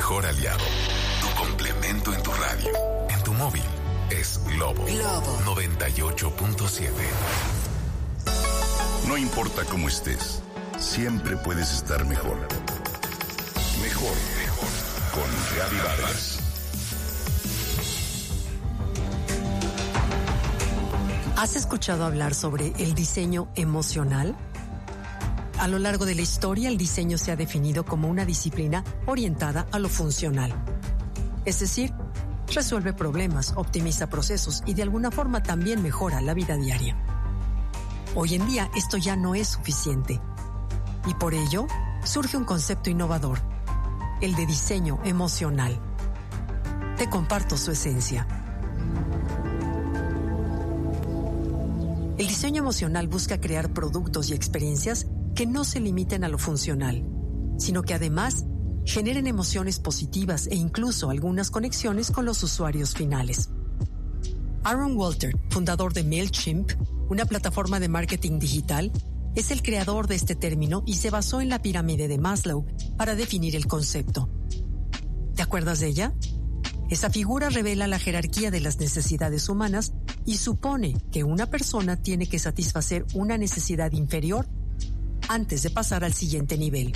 mejor aliado. Tu complemento en tu radio. En tu móvil. Es Globo 98.7. No importa cómo estés, siempre puedes estar mejor. Mejor con Gaby Vargas. ¿Has escuchado hablar sobre el diseño emocional? A lo largo de la historia, el diseño se ha definido como una disciplina orientada a lo funcional. Es decir, resuelve problemas, optimiza procesos y de alguna forma también mejora la vida diaria. Hoy en día esto ya no es suficiente y por ello surge un concepto innovador, el de diseño emocional. Te comparto su esencia. El diseño emocional busca crear productos y experiencias que no se limiten a lo funcional, sino que además generen emociones positivas e incluso algunas conexiones con los usuarios finales. Aaron Walter, fundador de MailChimp, una plataforma de marketing digital, es el creador de este término y se basó en la pirámide de Maslow para definir el concepto. ¿Te acuerdas de ella? Esa figura revela la jerarquía de las necesidades humanas y supone que una persona tiene que satisfacer una necesidad inferior antes de pasar al siguiente nivel.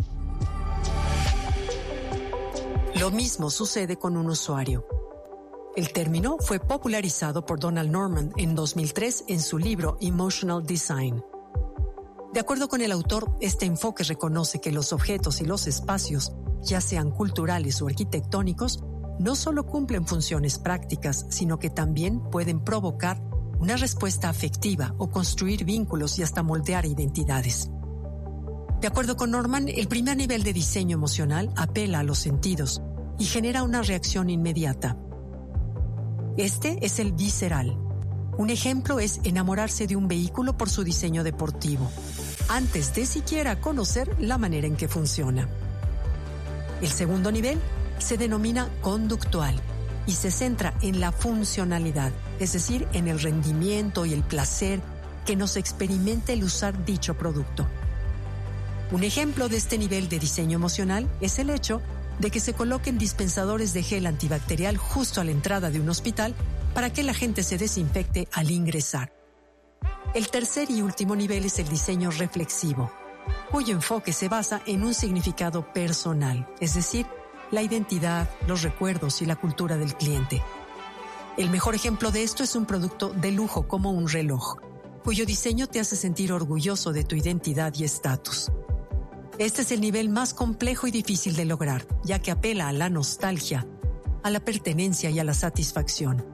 Lo mismo sucede con un usuario. El término fue popularizado por Donald Norman en 2003 en su libro Emotional Design. De acuerdo con el autor, este enfoque reconoce que los objetos y los espacios, ya sean culturales o arquitectónicos, no solo cumplen funciones prácticas, sino que también pueden provocar una respuesta afectiva o construir vínculos y hasta moldear identidades. De acuerdo con Norman, el primer nivel de diseño emocional apela a los sentidos y genera una reacción inmediata. Este es el visceral. Un ejemplo es enamorarse de un vehículo por su diseño deportivo, antes de siquiera conocer la manera en que funciona. El segundo nivel se denomina conductual y se centra en la funcionalidad, es decir, en el rendimiento y el placer que nos experimenta el usar dicho producto. Un ejemplo de este nivel de diseño emocional es el hecho de que se coloquen dispensadores de gel antibacterial justo a la entrada de un hospital para que la gente se desinfecte al ingresar. El tercer y último nivel es el diseño reflexivo, cuyo enfoque se basa en un significado personal, es decir, la identidad, los recuerdos y la cultura del cliente. El mejor ejemplo de esto es un producto de lujo como un reloj, cuyo diseño te hace sentir orgulloso de tu identidad y estatus. Este es el nivel más complejo y difícil de lograr, ya que apela a la nostalgia, a la pertenencia y a la satisfacción.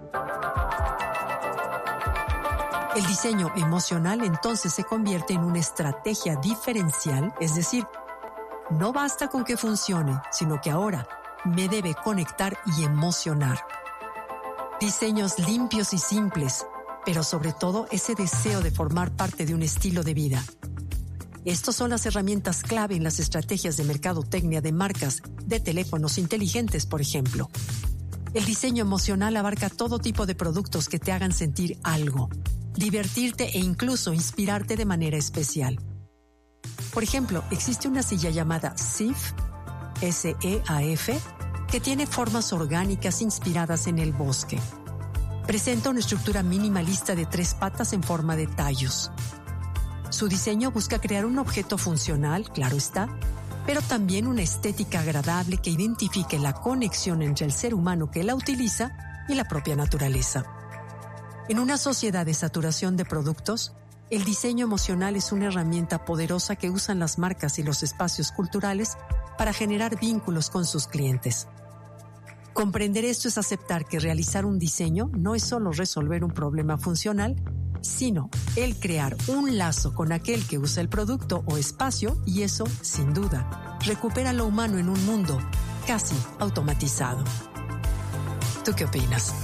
El diseño emocional entonces se convierte en una estrategia diferencial, es decir, no basta con que funcione, sino que ahora me debe conectar y emocionar. Diseños limpios y simples, pero sobre todo ese deseo de formar parte de un estilo de vida. Estas son las herramientas clave en las estrategias de mercadotecnia de marcas de teléfonos inteligentes, por ejemplo. El diseño emocional abarca todo tipo de productos que te hagan sentir algo, divertirte e incluso inspirarte de manera especial. Por ejemplo, existe una silla llamada SEAF, S-E-A-F, que tiene formas orgánicas inspiradas en el bosque. Presenta una estructura minimalista de 3 patas en forma de tallos. Su diseño busca crear un objeto funcional, claro está, pero también una estética agradable que identifique la conexión entre el ser humano que la utiliza y la propia naturaleza. En una sociedad de saturación de productos, el diseño emocional es una herramienta poderosa que usan las marcas y los espacios culturales para generar vínculos con sus clientes. Comprender esto es aceptar que realizar un diseño no es solo resolver un problema funcional, sino el crear un lazo con aquel que usa el producto o espacio, y eso, sin duda, recupera lo humano en un mundo casi automatizado. ¿Tú qué opinas?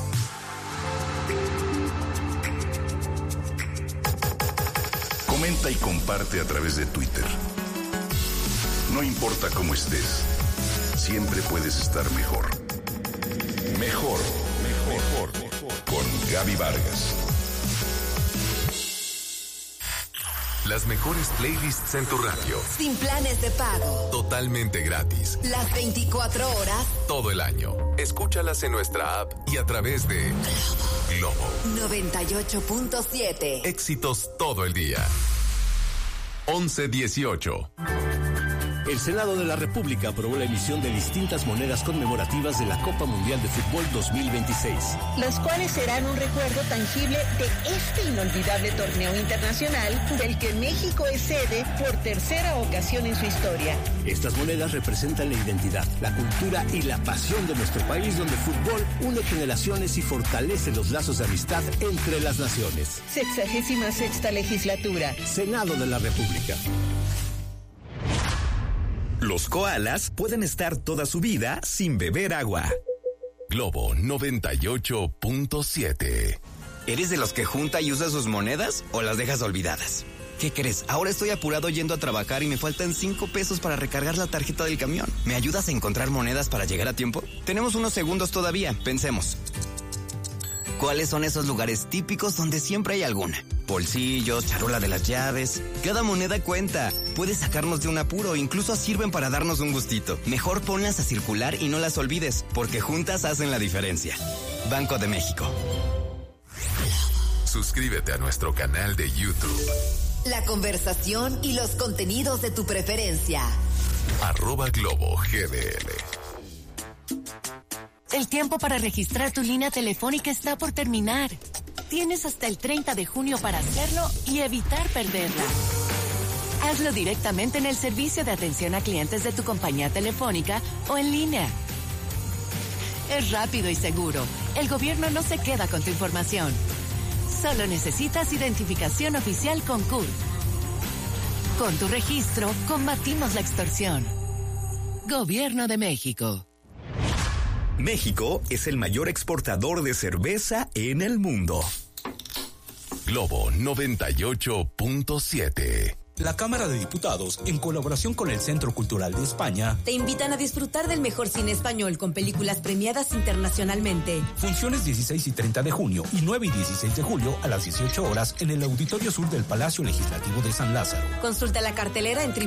Comenta y comparte a través de Twitter. No importa cómo estés, siempre puedes estar mejor. Mejor con Gaby Vargas. Las mejores playlists en tu radio. Sin planes de pago. Totalmente gratis. Las 24 horas. Todo el año. Escúchalas en nuestra app y a través de Globo 98.7. Éxitos todo el día. 11-18. El Senado de la República aprobó la emisión de distintas monedas conmemorativas de la Copa Mundial de Fútbol 2026. Las cuales serán un recuerdo tangible de este inolvidable torneo internacional del que México es sede por tercera ocasión en su historia. Estas monedas representan la identidad, la cultura y la pasión de nuestro país, donde el fútbol une generaciones y fortalece los lazos de amistad entre las naciones. 66ª legislatura. Senado de la República. Los koalas pueden estar toda su vida sin beber agua. Globo 98.7. ¿Eres de los que junta y usa sus monedas o las dejas olvidadas? ¿Qué crees? Ahora estoy apurado yendo a trabajar y me faltan 5 pesos para recargar la tarjeta del camión. ¿Me ayudas a encontrar monedas para llegar a tiempo? Tenemos unos segundos todavía, pensemos. ¿Cuáles son esos lugares típicos donde siempre hay alguna? Bolsillos, charola de las llaves. Cada moneda cuenta. Puede sacarnos de un apuro, incluso sirven para darnos un gustito. Mejor ponlas a circular y no las olvides, porque juntas hacen la diferencia. Banco de México. Suscríbete a nuestro canal de YouTube. La conversación y los contenidos de tu preferencia. @Globo GDL. El tiempo para registrar tu línea telefónica está por terminar. Tienes hasta el 30 de junio para hacerlo y evitar perderla. Hazlo directamente en el servicio de atención a clientes de tu compañía telefónica o en línea. Es rápido y seguro. El gobierno no se queda con tu información. Solo necesitas identificación oficial con CURP. Con tu registro, combatimos la extorsión. Gobierno de México. México es el mayor exportador de cerveza en el mundo. Globo 98.7. La Cámara de Diputados, en colaboración con el Centro Cultural de España, te invitan a disfrutar del mejor cine español con películas premiadas internacionalmente. Funciones 16 y 30 de junio y 9 y 16 de julio a las 18 horas en el Auditorio Sur del Palacio Legislativo de San Lázaro. Consulta la cartelera en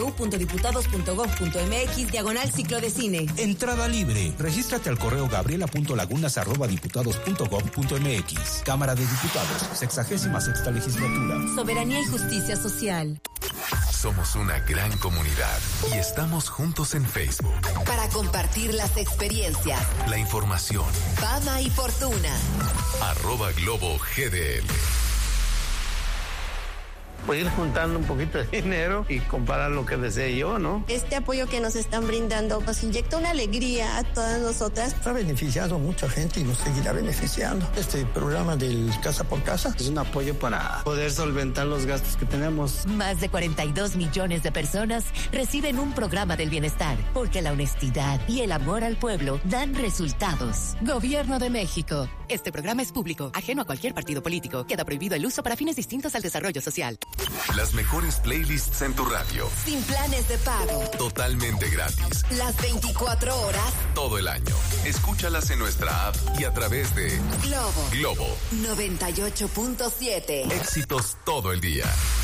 www.diputados.gov.mx/ciclo de cine. Entrada libre. Regístrate al correo gabriela.lagunas@diputados.gov.mx. Cámara de Diputados, 66ª legislatura. Soberanía y justicia social. Somos una gran comunidad y estamos juntos en Facebook. Para compartir las experiencias, la información, fama y fortuna. @Globo GDL. Pues ir juntando un poquito de dinero y comparar lo que desee yo, ¿no? Este apoyo que nos están brindando nos inyecta una alegría a todas nosotras. Ha beneficiado a mucha gente y nos seguirá beneficiando. Este programa del Casa por Casa es un apoyo para poder solventar los gastos que tenemos. Más de 42 millones de personas reciben un programa del bienestar, porque la honestidad y el amor al pueblo dan resultados. Gobierno de México. Este programa es público, ajeno a cualquier partido político. Queda prohibido el uso para fines distintos al desarrollo social. Las mejores playlists en tu radio. Sin planes de pago. Totalmente gratis. Las 24 horas. Todo el año. Escúchalas en nuestra app y a través de Globo 98.7. Éxitos todo el día.